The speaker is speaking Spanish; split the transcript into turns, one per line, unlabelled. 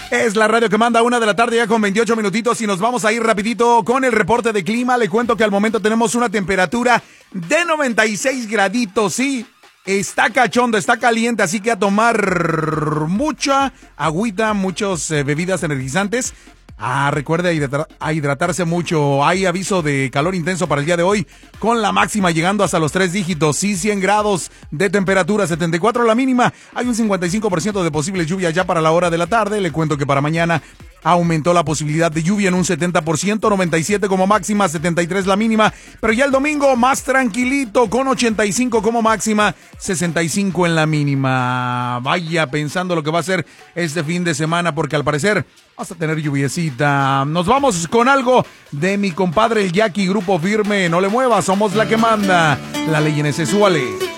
Es la radio que manda 1 de la tarde ya con 28 minutitos y nos vamos a ir rapidito con el reporte de clima. Le cuento que al momento tenemos una temperatura de 96 graditos, sí. Está cachondo, está caliente, así que a tomar mucha agüita, muchas bebidas energizantes. Recuerde a hidratarse mucho. Hay aviso de calor intenso para el día de hoy, con la máxima llegando hasta los 3 dígitos. Sí, 100 grados de temperatura, 74 la mínima. Hay un 55% de posible lluvia ya para la hora de la tarde. Le cuento que para mañana aumentó la posibilidad de lluvia en un 70%, 97 como máxima, 73 la mínima. Pero ya el domingo más tranquilito, con 85 como máxima, 65 en la mínima. Vaya pensando lo que va a ser este fin de semana, porque al parecer vas a tener lluviecita. Nos vamos con algo de mi compadre el Jackie, Grupo Firme. No le muevas, somos la que manda. La ley en ese suale.